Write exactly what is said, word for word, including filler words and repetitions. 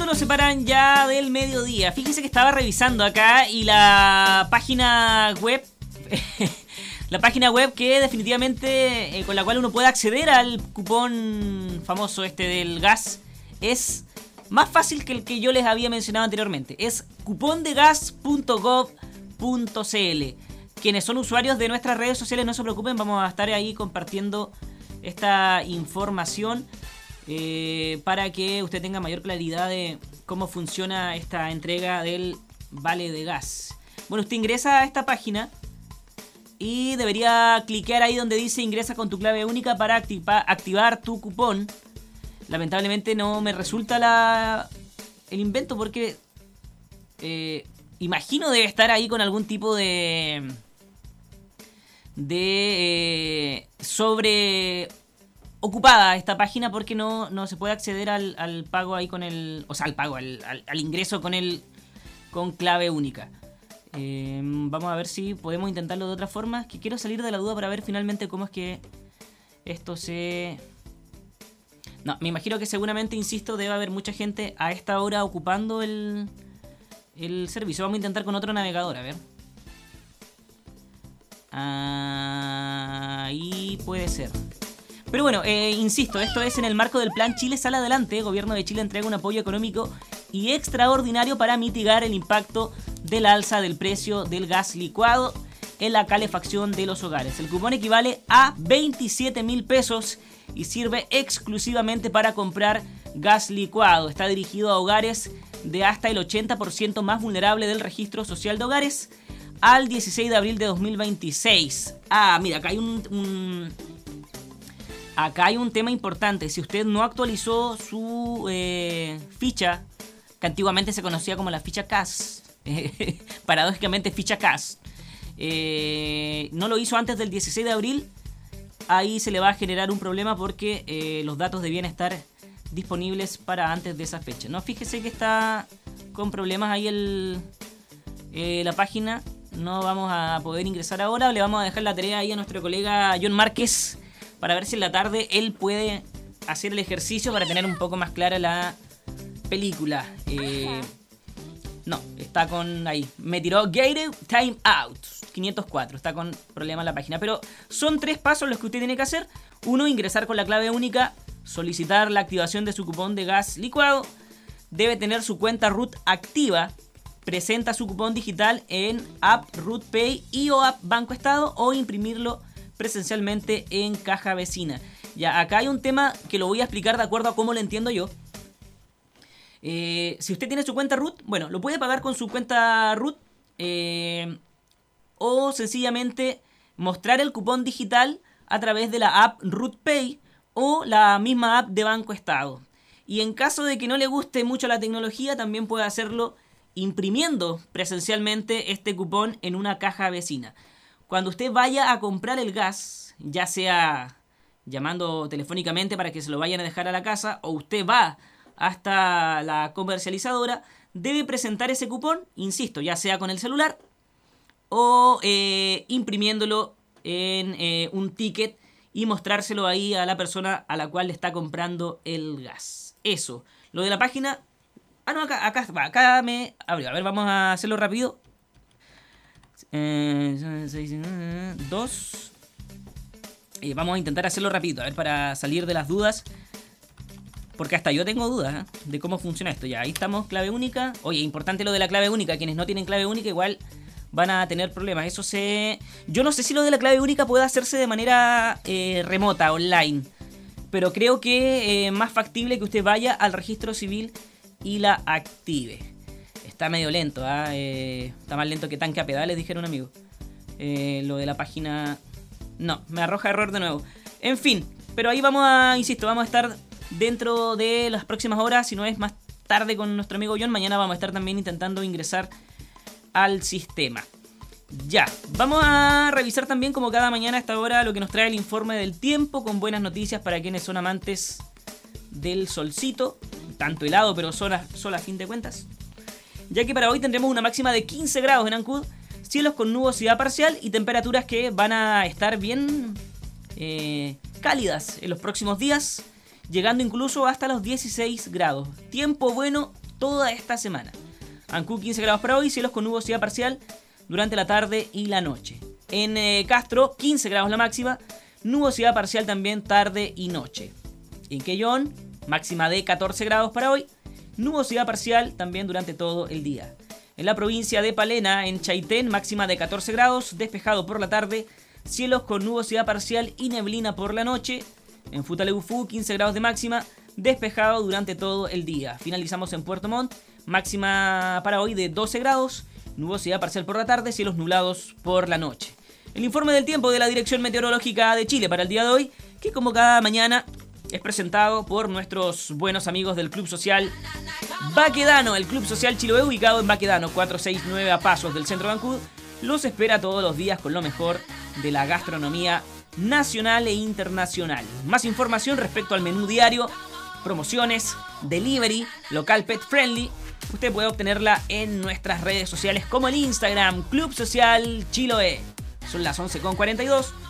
nos separan ya del mediodía. Fíjese que estaba revisando acá y la página web... La página web que definitivamente eh, con la cual uno puede acceder al cupón famoso este del gas es más fácil que el que yo les había mencionado anteriormente. Es cupondegas punto gov punto cl. Quienes son usuarios de nuestras redes sociales no se preocupen, vamos a estar ahí compartiendo esta información eh, para que usted tenga mayor claridad de cómo funciona esta entrega del vale de gas. Bueno, usted ingresa a esta página y debería cliquear ahí donde dice ingresa con tu clave única para activa, activar tu cupón. Lamentablemente no me resulta la, el invento porque eh, imagino debe estar ahí con algún tipo de de eh, sobre ocupada esta página porque no, no se puede acceder al, al pago ahí con el, o sea, al pago, al, al, al ingreso con el con clave única. Eh, vamos a ver si podemos intentarlo de otra forma. Que quiero salir de la duda para ver finalmente cómo es que esto se... No, me imagino que seguramente, insisto, debe haber mucha gente a esta hora ocupando el, el servicio. Vamos a intentar con otro navegador, a ver. Ahí puede ser. Pero bueno, eh, insisto, esto es en el marco del Plan Chile Sale Adelante. El gobierno de Chile entrega un apoyo económico y extraordinario para mitigar el impacto del alza del precio del gas licuado en la calefacción de los hogares. El cupón equivale a veintisiete mil pesos y sirve exclusivamente para comprar gas licuado. Está dirigido a hogares de hasta el ochenta por ciento más vulnerable del registro social de hogares al dieciséis de abril de dos mil veintiséis. Ah, mira, acá hay un... un acá hay un tema importante. Si usted no actualizó su eh, ficha, que antiguamente se conocía como la ficha C A S, eh, paradójicamente ficha C A S, eh, no lo hizo antes del dieciséis de abril, ahí se le va a generar un problema porque eh, los datos debían estar disponibles para antes de esa fecha. No, fíjese que está con problemas ahí el, eh, la página. No vamos a poder ingresar ahora. Le vamos a dejar la tarea ahí a nuestro colega John Márquez para ver si en la tarde él puede hacer el ejercicio para tener un poco más clara la película. Eh, no, está con ahí. Me tiró Gated Time Out quinientos cuatro. Está con problema en la página. Pero son tres pasos los que usted tiene que hacer. Uno, ingresar con la clave única, solicitar la activación de su cupón de gas licuado. Debe tener su cuenta root activa. Presenta su cupón digital en App Root Pay y o App Banco Estado o imprimirlo presencialmente en caja vecina. Ya, acá hay un tema que lo voy a explicar de acuerdo a cómo lo entiendo yo. Eh, si usted tiene su cuenta root, bueno, lo puede pagar con su cuenta root eh, o sencillamente mostrar el cupón digital a través de la app Root Pay o la misma app de Banco Estado. Y en caso de que no le guste mucho la tecnología, también puede hacerlo imprimiendo presencialmente este cupón en una caja vecina. Cuando usted vaya a comprar el gas, ya sea llamando telefónicamente para que se lo vayan a dejar a la casa o usted va hasta la comercializadora, debe presentar ese cupón, insisto, ya sea con el celular o eh, imprimiéndolo en eh, un ticket y mostrárselo ahí a la persona a la cual le está comprando el gas. Eso. Lo de la página... Ah, no, acá, acá, acá me abrió. A ver, vamos a hacerlo rápido. Eh, dos. Eh, vamos a intentar hacerlo rápido, a ver, para salir de las dudas. Porque hasta yo tengo dudas, ¿eh?, de cómo funciona esto. Ya, ahí estamos, clave única. Oye, importante lo de la clave única. Quienes no tienen clave única igual van a tener problemas. Eso se... Yo no sé si lo de la clave única puede hacerse de manera eh, remota, online. Pero creo que es eh, más factible que usted vaya al registro civil y la active. Está medio lento, ¿eh? Eh, está más lento que tanque a pedales, dijeron un amigo. Eh, lo de la página... No, me arroja error de nuevo. En fin, pero ahí vamos a... Insisto, vamos a estar dentro de las próximas horas, si no es más tarde con nuestro amigo John. Mañana vamos a estar también intentando ingresar al sistema. Ya, vamos a revisar también como cada mañana a esta hora lo que nos trae el informe del tiempo, con buenas noticias para quienes son amantes del solcito, tanto helado pero sol a, sol a fin de cuentas, ya que para hoy tendremos una máxima de quince grados en Ancud, cielos con nubosidad parcial y temperaturas que van a estar bien eh, cálidas en los próximos días, llegando incluso hasta los dieciséis grados. Tiempo bueno toda esta semana. Ancud quince grados para hoy, cielos con nubosidad parcial durante la tarde y la noche. En eh, Castro quince grados la máxima, nubosidad parcial también tarde y noche. En Quellón, máxima de catorce grados para hoy, nubosidad parcial también durante todo el día. En la provincia de Palena, en Chaitén, máxima de catorce grados, despejado por la tarde, cielos con nubosidad parcial y neblina por la noche. En Futaleufú, quince grados de máxima, despejado durante todo el día. Finalizamos en Puerto Montt, máxima para hoy de doce grados, nubosidad parcial por la tarde, cielos nublados por la noche. El informe del tiempo de la Dirección Meteorológica de Chile para el día de hoy, que como cada mañana es presentado por nuestros buenos amigos del Club Social Baquedano. El Club Social Chiloé, ubicado en Baquedano, cuatrocientos sesenta y nueve a pasos del centro de Ancud, los espera todos los días con lo mejor de la gastronomía nacional e internacional. Más información respecto al menú diario, promociones, delivery, local pet friendly, usted puede obtenerla en nuestras redes sociales como el Instagram Club Social Chiloé. Son las once con cuarenta y dos.